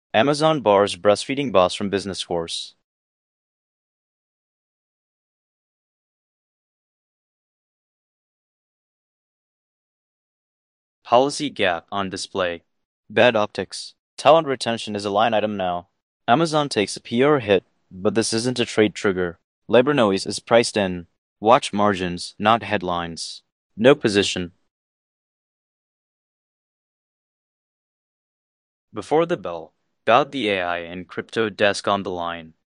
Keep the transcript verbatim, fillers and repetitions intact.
Amazon bars breastfeeding boss from business course. Policy gap on display. Bad optics. Talent retention is a line item now. Amazon takes a P R hit, but this isn't a trade trigger. Labor noise is priced in. Watch margins, not headlines. No position. Before the bell, Bout the A I and crypto desk on the line.